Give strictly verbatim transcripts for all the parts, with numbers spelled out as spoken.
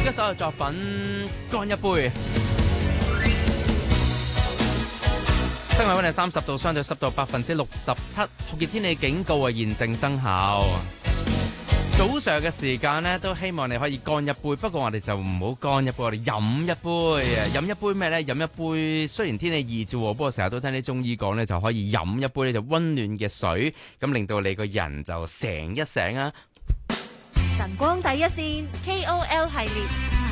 一首嘅作品《乾一杯》。室外溫度三十度，相對濕度百分之六十七，酷熱天氣警告啊現正生效。早上嘅時間呢，都希望你可以乾一杯，不過我哋就唔好乾一杯，我哋飲一杯啊！飲一杯咩呢？飲一杯雖然天氣熱啫，不過成日都聽啲中醫講呢，就可以飲一杯呢就溫暖嘅水，咁令到你個人就醒一醒啊！ 晨光第一線 K O L 系列。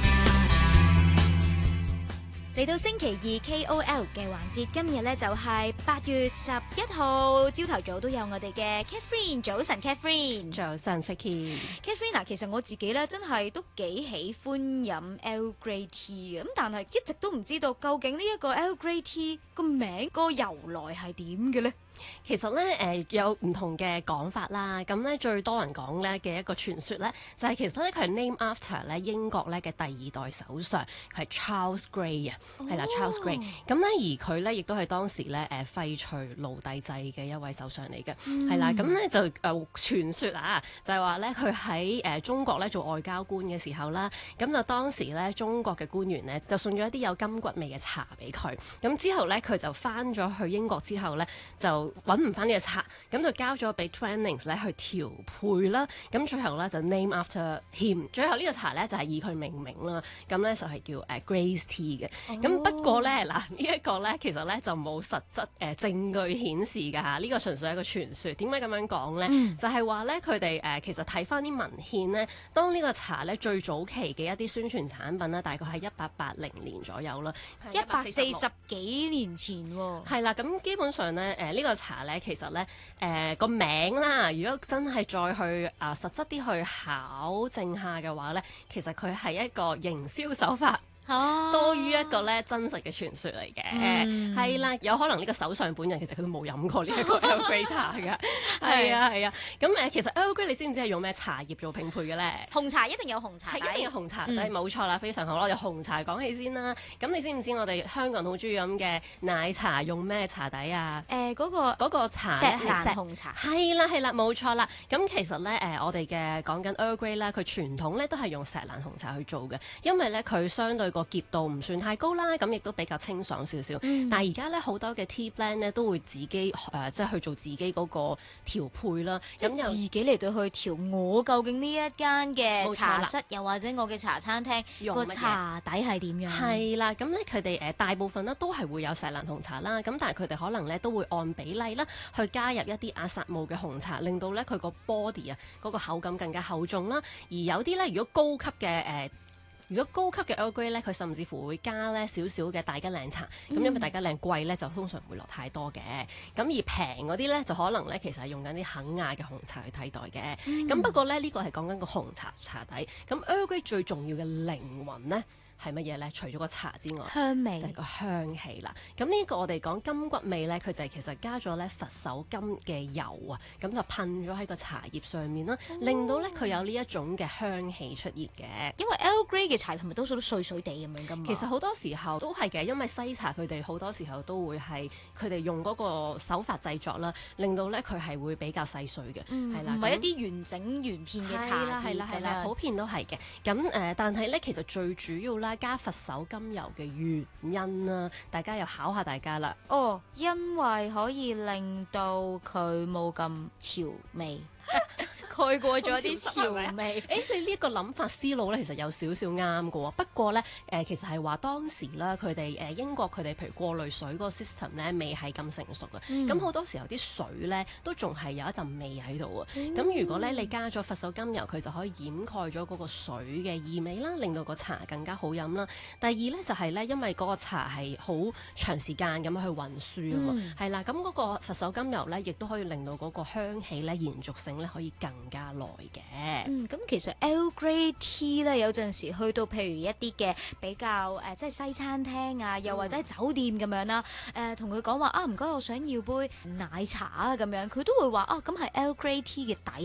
嚟到星期二 K O L 嘅環節，今日咧就係八月十一號，朝頭早都有我哋嘅 Catherine， 早晨 Catherine， 早晨 Vicky。 Catherine 嗱，其實我自己咧真係都幾喜歡飲 Earl Grey Tea 嘅，咁但係一直都唔知道究竟呢一個 Earl Grey Tea 個名個由來係點嘅咧？ 其實咧，誒、呃、有唔同嘅講法啦。咁咧最多人講咧嘅一個傳說咧，就係、是、其實咧佢係 name after 咧英國咧嘅第二代首相，佢係 Charles Grey 啊，係啦 Charles Grey。咁咧而佢咧亦都係當時咧誒廢除奴隸制嘅一位首相嚟嘅，係、嗯、啦。咁咧就誒、呃、傳說啊，就係話咧佢喺誒中國咧做外交官嘅時候啦，咁就當時咧中國嘅官員咧就送咗一啲有金骨味嘅茶俾佢，咁之後咧佢就翻咗去英國之後咧就揾唔翻呢個茶，咁就交咗俾 Twinings 咧去調配啦。咁最後咧就 name after him。最後呢個茶咧就係以佢命名啦。咁咧就係叫誒 Grey's Tea 嘅。咁、oh. 不過咧嗱，呢一個咧其實咧就冇實質誒證據顯示㗎嚇。呢個純粹係一個傳說。點解咁樣講咧？嗯、就係話咧佢哋誒其實睇翻啲文獻咧，當呢個茶咧最早期嘅一啲宣傳產品啦，大概係一八八零年左右啦， 一百四十幾年前喎。 係啦，咁基本上咧誒呢個茶咧，其實咧，誒、呃、個名啦，如果真係再去啊、呃、實質啲去考證下嘅話咧，其實佢係一個營銷手法。Oh. 多於一個咧真實嘅傳說嚟嘅，係、mm. 啦，有可能呢個首相本人其實佢都冇飲過呢一個 Earl Grey 茶㗎，係啊係啊，咁誒、啊、其實 Earl Grey 你知唔知係用咩茶葉做拼配嘅咧？ 紅茶一定有紅茶底， 係一定有紅茶底，冇、嗯、錯啦，非常好啦，由紅茶講起先啦。咁你知唔知我哋香港人好中意飲嘅奶茶用咩茶底啊？ 誒嗰、呃嗰個茶錫蘭紅茶， 係啦係啦，冇錯啦。咁其實咧誒、呃、我哋嘅講緊 Earl Grey 咧，佢傳統咧都係用錫蘭紅茶去做嘅，因為咧佢相對個澀度唔算太高啦，咁亦都比較清爽少少。嗯、但係而家咧好多嘅 tea blend 咧都會自己誒、呃、即係去做自己嗰個調配啦， 咁自己嚟到去調我究竟呢一間嘅茶室又或者我嘅茶餐廳個茶底係點樣？ 係啦，咁咧佢哋誒大部分咧都係會有錫蘭紅茶啦，咁但係佢哋可能咧都會按比例啦去加入一啲阿薩姆嘅紅茶，令到咧佢個 body 啊嗰個口感更加厚重啦。而有啲咧如果高級嘅誒。呃如果高級嘅 Earl Grey 咧，佢甚至乎會加咧少少嘅大吉嶺茶，咁、嗯、因為大吉嶺貴咧，就通常唔會落太多嘅。咁而平嗰啲咧，就可能咧其實係用緊啲肯亞嘅紅茶去替代嘅。咁、嗯、不過咧，呢、這個係講緊個紅茶茶底。咁 Earl Grey 最重要嘅靈魂咧係乜嘢咧？除咗個茶之外， 香味就係個香氣啦。咁呢個我哋講金骨味咧，佢就係其實加咗咧佛手柑嘅油啊，咁就噴咗喺個茶葉上面啦，哦、令到咧佢有呢一種嘅香氣出現嘅。 因為 Earl Grey 嘅茶係咪多數都碎碎地咁樣噶嘛？ 其實好多時候都係嘅，因為西茶佢哋好多時候都會係佢哋用嗰個手法製作啦，令到咧佢係會比較細碎嘅，係、嗯、啦，唔係一啲完整原片嘅茶葉。係啦係啦，普遍都係嘅。咁誒、呃，但係咧其實最主要啦，加佛手柑油嘅原因啦，大家又考下大家啦。 哦，因為可以令到佢冇咁潮味。蓋過咗啲潮味。誒、 欸，你呢一個諗法思路咧，其實有少少啱嘅喎。不過咧，誒、呃、其實係話當時咧，佢哋誒英國佢哋譬如過濾水嗰個 system 咧，未係咁成熟嘅。咁好、嗯、多時候啲水咧都仲係有一陣味喺度啊。咁、嗯、如果咧你加咗佛手柑油，佢就可以掩蓋咗嗰個水嘅異味啦，令到個茶更加好飲啦。第二咧就係、是、咧，因為嗰個茶係好長時間咁去運輸啊嘛，係、嗯、啦。咁嗰個佛手柑油咧，亦都可以令到嗰個香氣咧延續性咧可以更加耐嘅。 嗯，咁其實 Earl Grey Tea 咧有陣時去到譬如一啲嘅比較誒、呃，即係西餐廳啊，又或者酒店咁樣啦，誒同佢講話啊，唔該，我想要杯奶茶啊咁樣，佢都會話啊，咁係 Earl Grey Tea 嘅底。